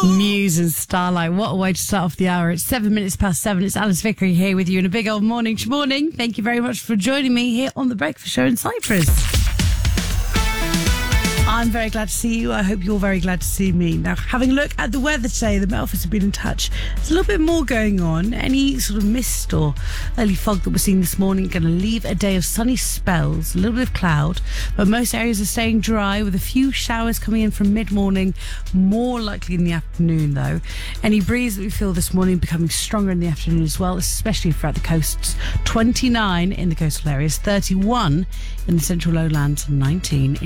Muse and Starlight. What a way to start off the hour. It's 7 minutes past 7. It's Alice Vickery here with you in a big old morning. Thank you very much for joining me here on The Breakfast Show in Cyprus. I'm very glad to see you. I hope you're very glad to see me. Now, having a look at the weather today, the Met Office have been in touch. There's a little bit more going on. Any sort of mist or early fog that we're seeing this morning going to leave a day of sunny spells, a little bit of cloud, but most areas are staying dry with a few showers coming in from mid-morning, more likely in the afternoon though. Any breeze that we feel this morning becoming stronger in the afternoon as well, especially throughout the coasts. 29 in the coastal areas, 31 in the central lowlands, 19